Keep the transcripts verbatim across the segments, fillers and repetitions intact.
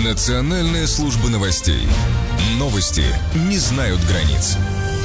Национальная служба новостей. Новости не знают границ.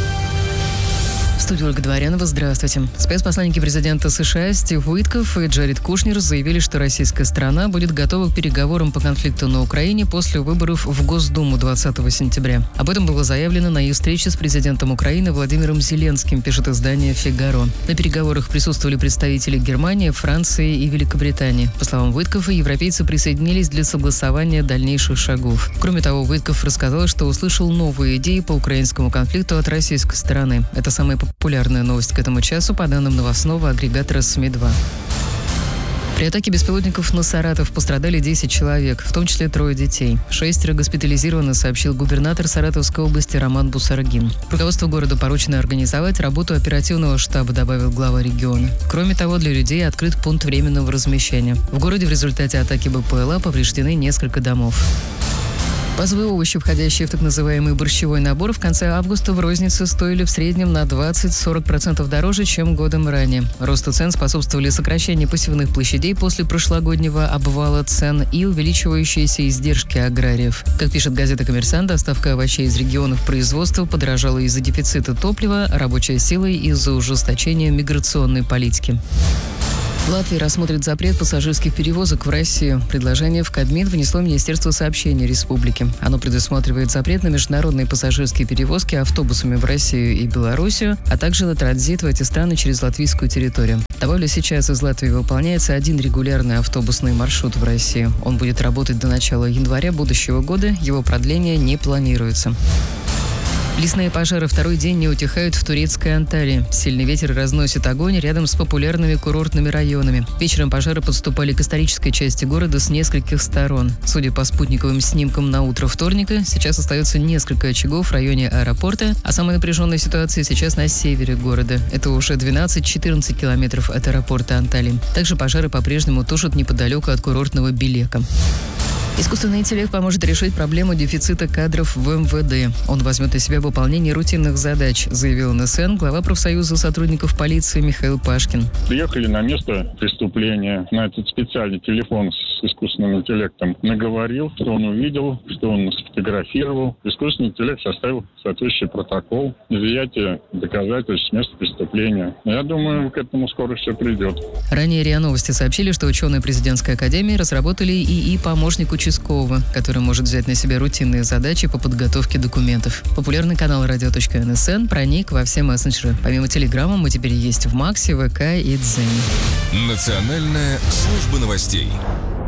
В студии Ольга Дворянова. Здравствуйте. Спецпосланники президента США Стив Уитков и Джаред Кушнер заявили, что российская сторона будет готова к переговорам по конфликту на Украине после выборов в Госдуму двадцатого сентября. Об этом было заявлено на их встрече с президентом Украины Владимиром Зеленским, пишет издание «Фигаро». На переговорах присутствовали представители Германии, Франции и Великобритании. По словам Уиткова, европейцы присоединились для согласования дальнейших шагов. Кроме того, Уитков рассказал, что услышал новые идеи по украинскому конфликту от российской стороны. Это самая популярная новость к этому часу, по данным новостного агрегатора СМИ два. При атаке беспилотников на Саратов пострадали десять человек, в том числе трое детей. Шестеро госпитализированы, сообщил губернатор Саратовской области Роман Бусаргин. Руководству города поручено организовать работу оперативного штаба, добавил глава региона. Кроме того, для людей открыт пункт временного размещения. В городе в результате атаки БПЛА повреждены несколько домов. Базовые овощи, входящие в так называемый борщевой набор, в конце августа в рознице стоили в среднем на двадцать-сорок процентов дороже, чем годом ранее. Росту цен способствовали сокращение посевных площадей после прошлогоднего обвала цен и увеличивающиеся издержки аграриев. Как пишет газета «Коммерсант», доставка овощей из регионов производства подорожала из-за дефицита топлива, рабочей силы и из-за ужесточения миграционной политики. Латвия рассмотрит запрет пассажирских перевозок в Россию. Предложение в Кабмин внесло Министерство сообщений Республики. Оно предусматривает запрет на международные пассажирские перевозки автобусами в Россию и Белоруссию, а также на транзит в эти страны через латвийскую территорию. Добавлю, сейчас из Латвии выполняется один регулярный автобусный маршрут в Россию. Он будет работать до начала января будущего года. Его продление не планируется. Лесные пожары второй день не утихают в турецкой Анталии. Сильный ветер разносит огонь рядом с популярными курортными районами. Вечером пожары подступали к исторической части города с нескольких сторон. Судя по спутниковым снимкам на утро вторника, сейчас остается несколько очагов в районе аэропорта, а самая напряженная ситуация сейчас на севере города. Это уже двенадцать-четырнадцать километров от аэропорта Анталии. Также пожары по-прежнему тушат неподалеку от курортного Белека. Искусственный интеллект поможет решить проблему дефицита кадров в эм вэ дэ. Он возьмет на себя выполнение рутинных задач, заявил эн эс эн глава профсоюза сотрудников полиции Михаил Пашкин. Приехали на место преступления, на этот специальный телефон с искусственным интеллектом наговорил, что он увидел, что он сфотографировал. Искусственный интеллект составил соответствующий протокол изъятия доказательств с места преступления. Я думаю, к этому скоро все придет. Ранее РИА Новости сообщили, что ученые президентской академии разработали ИИ-помощник участкового, который может взять на себя рутинные задачи по подготовке документов. Популярный канал радио точка эн эс эн проник во все мессенджеры. Помимо Телеграма мы теперь есть в Максе, ВК и Дзене. Национальная служба новостей.